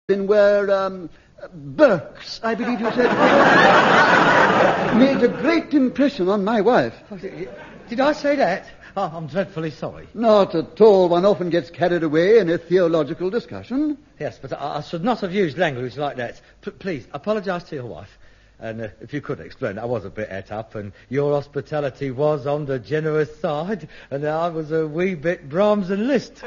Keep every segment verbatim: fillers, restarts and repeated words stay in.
were um, Burks, I believe you said, made a great impression on my wife. Oh, did I say that? Oh, I'm dreadfully sorry. Not at all. One often gets carried away in a theological discussion. Yes, but I, I should not have used language like that. P- please, apologise to your wife. And uh, if you could explain, I was a bit et up, and your hospitality was on the generous side, and I was a wee bit Brahms and Liszt.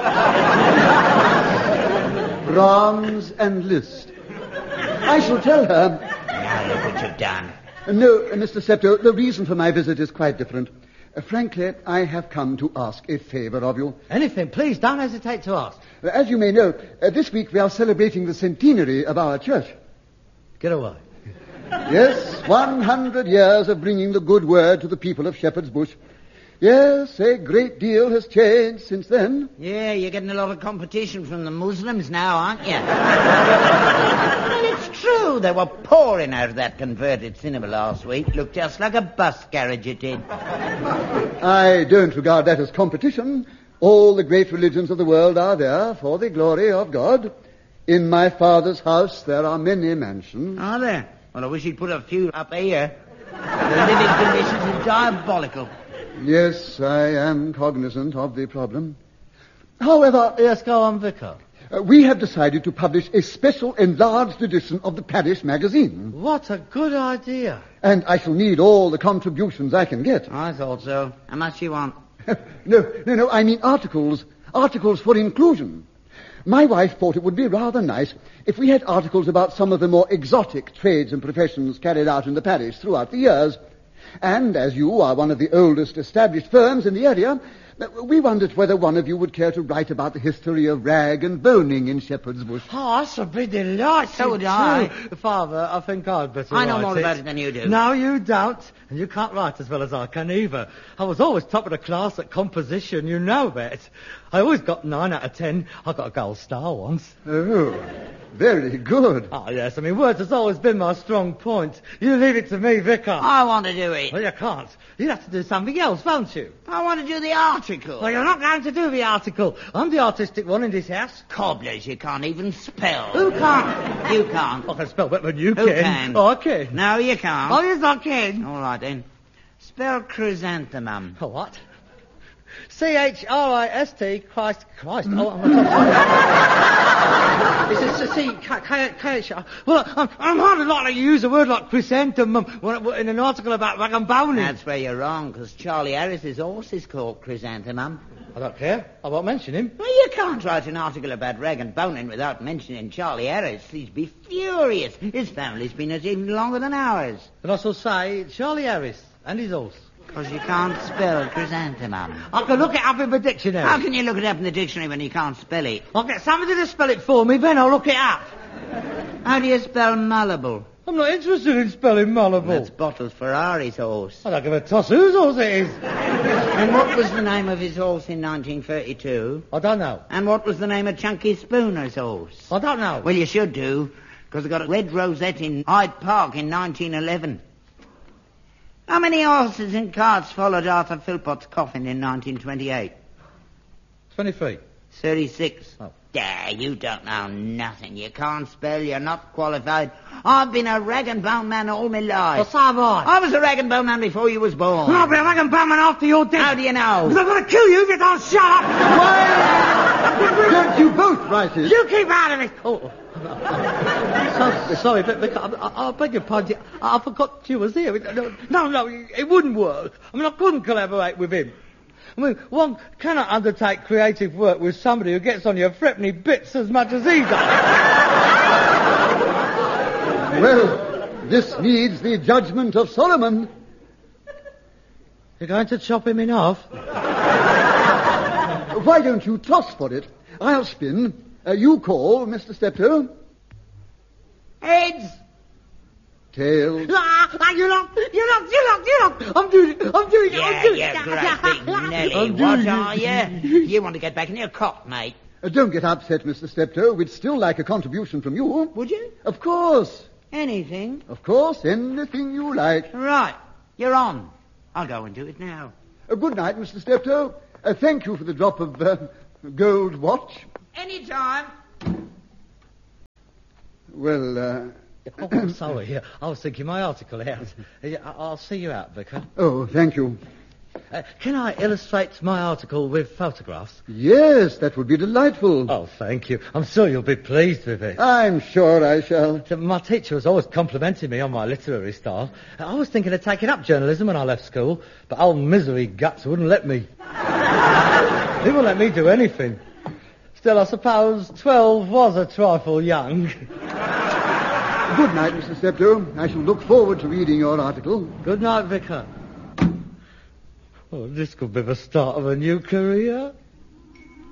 Brahms and Liszt. I shall tell her. Now look what you've done. Uh, no, uh, Mister Septo, the reason for my visit is quite different. Uh, frankly, I have come to ask a favour of you. Anything, please, don't hesitate to ask. Uh, as you may know, uh, this week we are celebrating the centenary of our church. Get away. Yes, one hundred years of bringing the good word to the people of Shepherd's Bush. Yes, a great deal has changed since then. Yeah, you're getting a lot of competition from the Muslims now, aren't you? Well, it's true. They were pouring out of that converted cinema last week. Looked just like a bus garage, it did. I don't regard that as competition. All the great religions of the world are there for the glory of God. In my Father's house there are many mansions. Are there? Well, I wish he'd put a few up here. The living conditions are diabolical. Yes, I am cognizant of the problem. However, Yes, go on, Vicar. uh, we have decided to publish a special enlarged edition of the parish magazine. What a good idea. And I shall need all the contributions I can get. I thought so. How much do you want? no, no, no, I mean articles. Articles for inclusion. My wife thought it would be rather nice if we had articles about some of the more exotic trades and professions carried out in the parish throughout the years. And as you are one of the oldest established firms in the area, we wondered whether one of you would care to write about the history of rag and boning in Shepherd's Bush. Oh, I should be delighted. So would I. Father, I think I'd better I know write more it. about it than you do. No, you don't. And you can't write as well as I can either. I was always top of the class at composition, you know that. I always got nine out of ten. I got a gold star once. Oh, very good. Oh, yes, I mean, words has always been my strong point. You leave it to me, Vicar. I want to do it. Well, you can't. You'd have to do something else, won't you? I want to do the article. Well, you're not going to do the article. I'm the artistic one in this house. Cobblers, you can't even spell. Who can't? You can't. I can spell better than you Who can. can? Oh, I can. No, you can't. Oh, yes, I can. All right, then. Spell chrysanthemum. Oh, what? C H R I S T, Christ, Christ. Oh, I'm not It's a C, K, K, K, well, I'm, I'm hardly likely to use a word like chrysanthemum when, in an article about rag and boning. That's where you're wrong, because Charlie Harris's horse is called chrysanthemum. I don't care. I won't mention him. Well, you can't write an article about rag and boning without mentioning Charlie Harris. He'd be furious. His family's been at it even longer than ours. And I shall say Charlie Harris and his horse. Because you can't spell chrysanthemum. I can look it up in the dictionary. How can you look it up in the dictionary when you can't spell it? I'll get somebody to spell it for me, then I'll look it up. How do you spell malleable? I'm not interested in spelling Malibu. That's Bottles Ferrari's horse. I don't give a toss whose horse it is. And what was the name of his horse in nineteen thirty-two? I don't know. And what was the name of Chunky Spooner's horse? I don't know. Well, you should do, because they got a red rosette in Hyde Park in nineteen eleven. How many horses and carts followed Arthur Philpott's coffin in nineteen twenty-eight? twenty-three. thirty-six. Oh. There, you don't know nothing. You can't spell, you're not qualified. I've been a rag and bone man all my life. Well, so have I. I was a rag and bone man before you was born. Well, I'll be a rag and bone man after you're dead. How do you know? Because I'm going to kill you if you don't shut up. Don't you both write it? You keep out of it. Oh. so, sorry, but, but I, I beg your pardon. I, I forgot you was here. No, no, it wouldn't work. I mean, I couldn't collaborate with him. I mean, one cannot undertake creative work with somebody who gets on your threepenny bits as much as he does. Well, this needs the judgment of Solomon. You're going to chop him in half? Why don't you toss for it? I'll spin. Uh, you call, Mister Steptoe. Heads! Tails. Ah, ah, you look, you look, you look, you look. I'm doing it, I'm doing it, Yeah, I'm doing yeah, it. great big Nelly. I'm What doing are it. you? You want to get back in your cot, mate. Uh, don't get upset, Mister Steptoe. We'd still like a contribution from you. Would you? Of course. Anything? Of course, anything you like. Right. You're on. I'll go and do it now. Uh, good night, Mister Steptoe. Uh, thank you for the drop of uh, gold watch. Anytime. Well, uh... Oh, I'm sorry. I was thinking my article out. I'll see you out, Vicar. Oh, thank you. Uh, can I illustrate my article with photographs? Yes, that would be delightful. Oh, thank you. I'm sure you'll be pleased with it. I'm sure I shall. So my teacher was always complimenting me on my literary style. I was thinking of taking up journalism when I left school, but old Misery Guts wouldn't let me. He wouldn't let me do anything. Still, I suppose twelve was a trifle young. Good night, Mister Steptoe. I shall look forward to reading your article. Good night, Vicar. Oh, this could be the start of a new career.